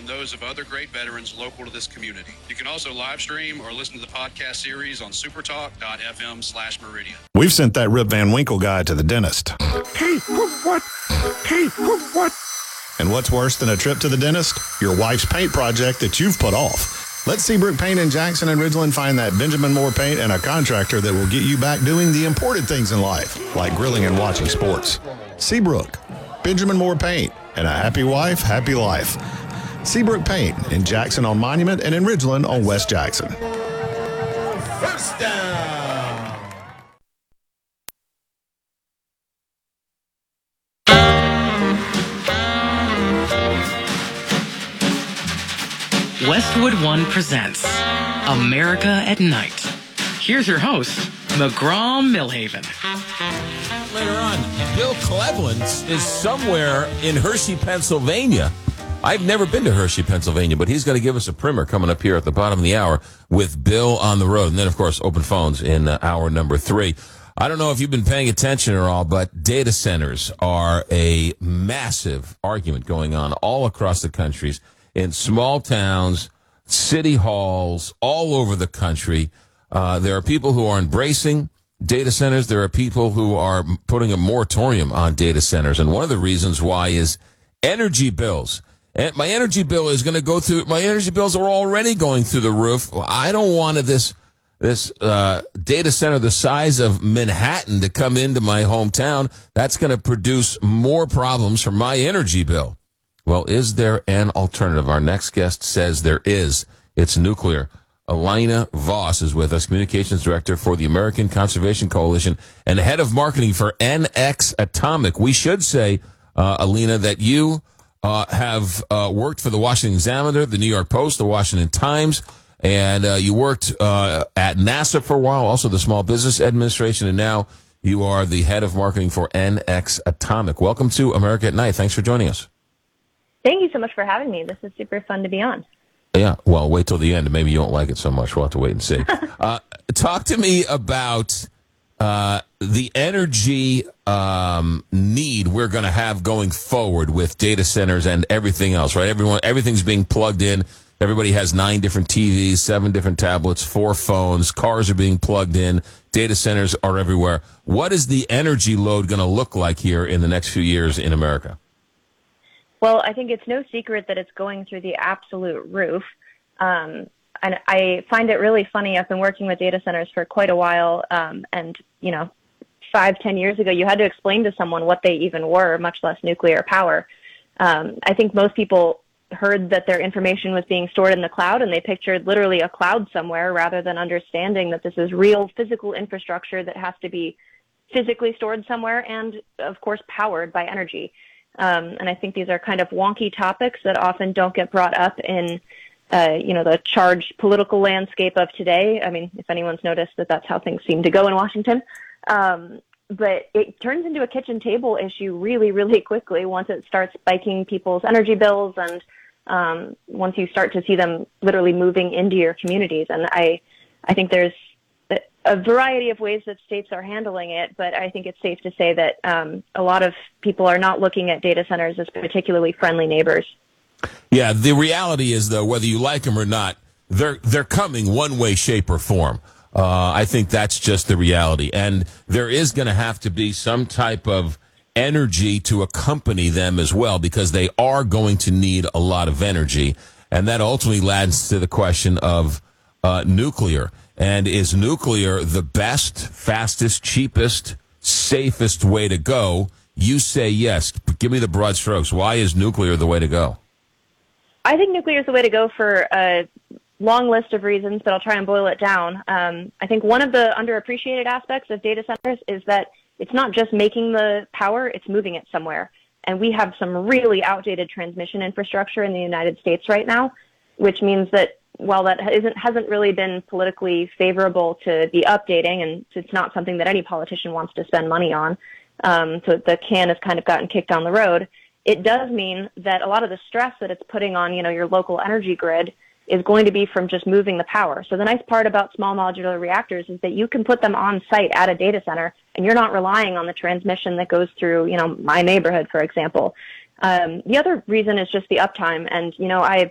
and those of other great veterans local to this community. You can also live stream or listen to the podcast series on supertalk.fm/Meridian. We've sent that Rip Van Winkle guy to the dentist. Teeth for what? Teeth for what? And what's worse than a trip to the dentist? Your wife's paint project that you've put off. Let Seabrook Paint in Jackson and Ridgeland find that Benjamin Moore paint and a contractor that will get you back doing the important things in life, like grilling and watching sports. Seabrook, Benjamin Moore Paint, and a happy wife, happy life. Seabrook Paint in Jackson on Monument and in Ridgeland on West Jackson. First down. Westwood One presents America at Night. Here's your host, McGraw Millhaven. Later on, Bill Cleveland is somewhere in Hershey, Pennsylvania. I've never been to Hershey, Pennsylvania, but he's going to give us a primer coming up here at the bottom of the hour with Bill on the road. And then, of course, open phones in hour number 3. I don't know if you've been paying attention or all, but data centers are a massive argument going on all across the country, in small towns, city halls, all over the country. There are people who are embracing data centers. There are people who are putting a moratorium on data centers. And one of the reasons why is energy bills. And my energy bill is going to go through. My energy bills are already going through the roof. I don't want this data center the size of Manhattan to come into my hometown. That's going to produce more problems for my energy bill. Well, is there an alternative? Our next guest says there is. It's nuclear. Alina Voss is with us, Communications Director for the American Conservation Coalition and Head of Marketing for NX Atomic. We should say, Alina, that you have worked for the Washington Examiner, the New York Post, the Washington Times, and you worked at NASA for a while, also the Small Business Administration, and now you are the Head of Marketing for NX Atomic. Welcome to America at Night. Thanks for joining us. Thank you so much for having me. This is super fun to be on. Yeah, well, wait till the end. Maybe you won't like it so much. We'll have to wait and see. Talk to me about the energy need we're going to have going forward with data centers and everything else, right? Everything's being plugged in. Everybody has 9 different TVs, 7 different tablets, 4 phones. Cars are being plugged in. Data centers are everywhere. What is the energy load going to look like here in the next few years in America? Well, I think it's no secret that it's going through the absolute roof. And I find it really funny. I've been working with data centers for quite a while. And, 5-10 years ago, you had to explain to someone what they even were, much less nuclear power. I think most people heard that their information was being stored in the cloud, and they pictured literally a cloud somewhere rather than understanding that this is real physical infrastructure that has to be physically stored somewhere and, of course, powered by energy. And I think these are kind of wonky topics that often don't get brought up in, the charged political landscape of today. I mean, if anyone's noticed that's how things seem to go in Washington. But it turns into a kitchen table issue really, really quickly once it starts spiking people's energy bills and once you start to see them literally moving into your communities. And I think there's a variety of ways that states are handling it, but I think it's safe to say that a lot of people are not looking at data centers as particularly friendly neighbors. Yeah, the reality is, though, whether you like them or not, they're coming one way, shape, or form. I think that's just the reality. And there is going to have to be some type of energy to accompany them as well, because they are going to need a lot of energy. And that ultimately leads to the question of nuclear. And is nuclear the best, fastest, cheapest, safest way to go? You say yes. Give me the broad strokes. Why is nuclear the way to go? I think nuclear is the way to go for a long list of reasons, but I'll try and boil it down. I think one of the underappreciated aspects of data centers is that it's not just making the power, it's moving it somewhere. And we have some really outdated transmission infrastructure in the United States right now, which means that while that hasn't really been politically favorable to be updating, and it's not something that any politician wants to spend money on, so the can has kind of gotten kicked down the road, it does mean that a lot of the stress that it's putting on, your local energy grid is going to be from just moving the power. So the nice part about small modular reactors is that you can put them on site at a data center, and you're not relying on the transmission that goes through, my neighborhood, for example. The other reason is just the uptime. And,